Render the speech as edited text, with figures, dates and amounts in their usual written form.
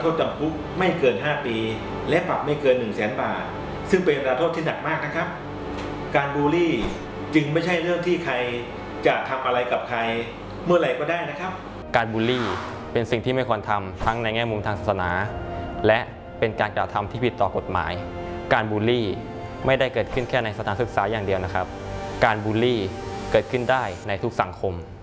ษจำคุกไม่เกิน 5 ปีและปรับไม่เกิน 100,000 บาทซึ่งเป็นอัตราโทษที่หนักมากนะครับการบูลลี่จึงไม่ใช่เรื่องที่ใครจะทำอะไรกับใครเมื่อไหร่ก็ได้นะครับการบูลลี่เป็นสิ่งที่ไม่ควรทำทั้งในแง่มุมทางศาสนาและเป็นการกระทำที่ผิดต่อกฎหมายการบูลลี่ไม่ได้เกิดขึ้นแค่ในสถานศึกษาอย่างเดียวนะครับการบูลลี่เกิดขึ้นได้ในทุกสังคม